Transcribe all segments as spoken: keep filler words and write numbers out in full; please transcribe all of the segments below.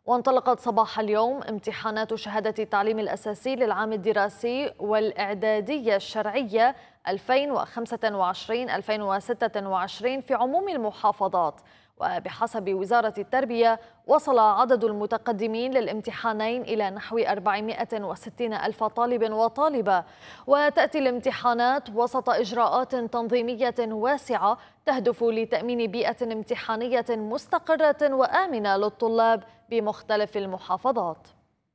وانطلقت صباح اليوم امتحانات شهادة التعليم الأساسي للعام الدراسي والإعدادية الشرعية ألفين وخمسة وعشرين ألفين وستة وعشرين في عموم المحافظات. وبحسب وزارة التربية وصل عدد المتقدمين للامتحانين إلى نحو أربعمائة وستين ألف طالب وطالبة. وتأتي الامتحانات وسط إجراءات تنظيمية واسعة تهدف لتأمين بيئة امتحانية مستقرة وآمنة للطلاب بمختلف المحافظات.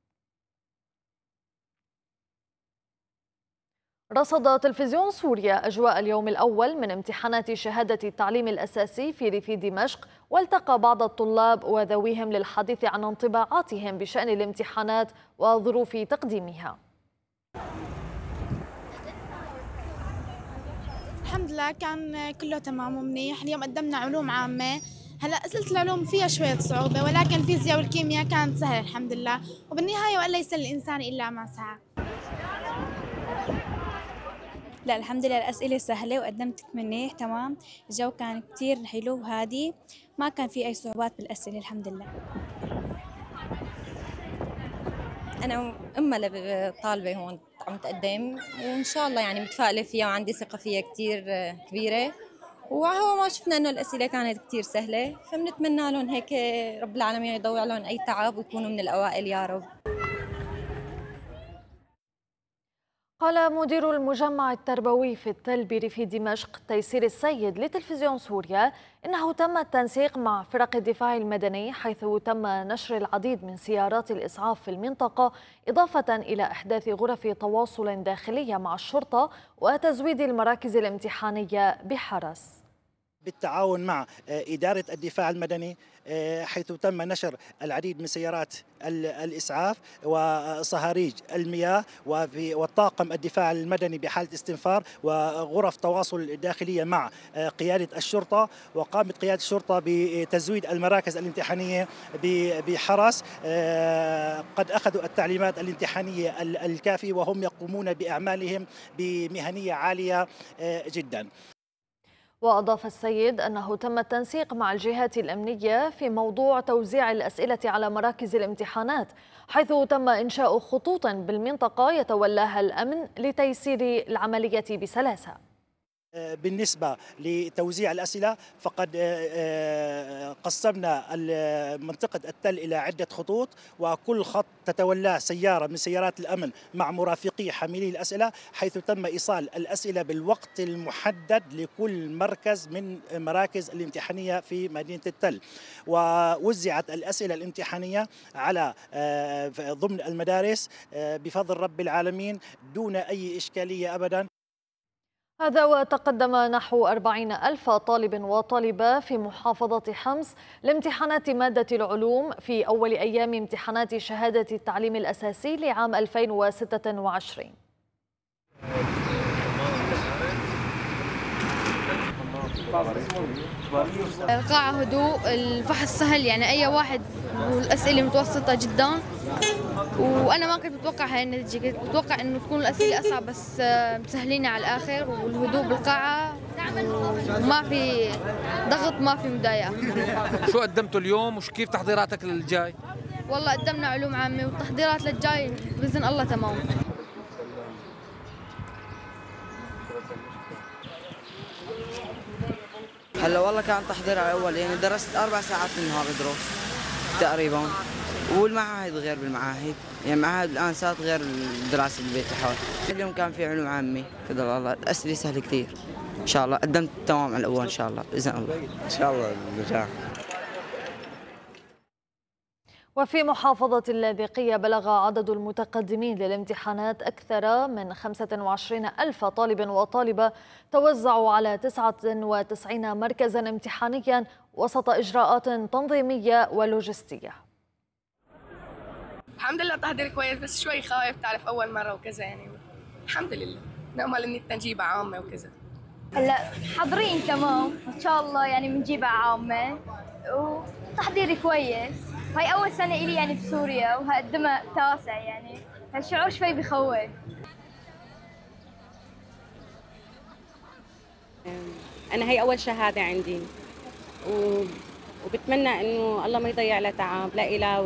رصد تلفزيون سوريا أجواء اليوم الأول من امتحانات شهادة التعليم الأساسي في ريف دمشق، والتقى بعض الطلاب وذويهم للحديث عن انطباعاتهم بشأن الامتحانات وظروف تقديمها. الحمد لله كان كله تمام ومنيح. اليوم قدمنا علوم عامة. هلا أسئلة العلوم فيها شوية صعوبة، ولكن الفيزياء والكيمياء كانت سهلة الحمد لله، وبالنهاية وأن ليس للإنسان إلا ما سعى. لا الحمد لله الأسئلة سهلة وقدمت منيح تمام. الجو كان كتير حلو وهادي، ما كان في أي صعوبات بالأسئلة الحمد لله. أنا أم لطالبة هون عم تقدم، وإن شاء الله يعني متفائلة فيها وعندي ثقة فيها كتير كبيرة، وهو ما شفنا إنه الأسئلة كانت كتير سهلة، فبنتمنى لهم هيك رب العالمين يضوي لهم أي تعب ويكونوا من الأوائل يا رب. قال مدير المجمع التربوي في التل بريف دمشق تيسير السيد لتلفزيون سوريا إنه تم التنسيق مع فرق الدفاع المدني، حيث تم نشر العديد من سيارات الإسعاف في المنطقة، إضافة إلى إحداث غرف تواصل داخلية مع الشرطة وتزويد المراكز الامتحانية بحرس. بالتعاون مع إدارة الدفاع المدني، حيث تم نشر العديد من سيارات الإسعاف وصهاريج المياه والطاقم الدفاع المدني بحالة استنفار وغرف تواصل داخلية مع قيادة الشرطة. وقامت قيادة الشرطة بتزويد المراكز الامتحانية بحرس قد أخذوا التعليمات الامتحانية الكافية، وهم يقومون بأعمالهم بمهنية عالية جدا. وأضاف السيد أنه تم التنسيق مع الجهات الأمنية في موضوع توزيع الأسئلة على مراكز الامتحانات، حيث تم إنشاء خطوط بالمنطقة يتولاها الأمن لتيسير العملية بسلاسة. بالنسبة لتوزيع الأسئلة فقد قسمنا منطقة التل إلى عدة خطوط، وكل خط تتولاه سيارة من سيارات الأمن مع مرافقي حاملي الأسئلة، حيث تم إيصال الأسئلة بالوقت المحدد لكل مركز من مراكز الامتحانية في مدينة التل. ووزعت الأسئلة الامتحانية على ضمن المدارس بفضل رب العالمين دون أي إشكالية أبدا. هذا وتقدم نحو أربعين ألف طالب وطالبة في محافظة حمص لامتحانات مادة العلوم في أول أيام امتحانات شهادة التعليم الأساسي لعام ألفين وستة وعشرين. القاعة هدوء، الفحص سهل، يعني أي واحد، والأسئلة متوسطة جدا، وأنا ما كنت متوقع هاي النتيجة، كنت متوقع إنه تكون الأسئلة أصعب، بس مسهلين على الآخر، والهدوء بالقاعة وما في ضغط، ما في مضايقة. شو قدمتوا اليوم وش كيف تحضيراتك للجاي؟ والله قدمنا علوم عامة والتحضيرات للجاي بإذن الله تمام. هلا والله كان تحضير على الاول، يعني درست اربع ساعات في النهار دروس تقريبا، والمعاهد غير بالمعاهد، يعني معاهد الان صارت غير الدراسه بالبيت الحول. اليوم كان في علوم عامه بفضل الله، الاسئله سهله كثير ان شاء الله، قدمت تمام على الاول ان شاء الله باذن الله. ان شاء الله النجاح. وفي محافظة اللاذقية بلغ عدد المتقدمين للامتحانات أكثر من خمسة وعشرين ألف طالب وطالبة، توزعوا على تسعة وتسعين مركزا امتحانيا وسط إجراءات تنظيمية ولوجستية. الحمد لله تحضير كويس، بس شوي خايف، تعرف أول مرة وكذا، يعني الحمد لله نأمل إني نجيبها عامة وكذا. هلا حاضرين تمام إن شاء الله، يعني بنجيبها عامة وتحضيري كويس. هاي أول سنة إلي يعني بسوريا، وهقدمها تاسع، يعني هالشعور شوي بخوف. أنا هي أول شهادة عندي، وبتمنى إنه الله ما يضيع لها تعب، لا إله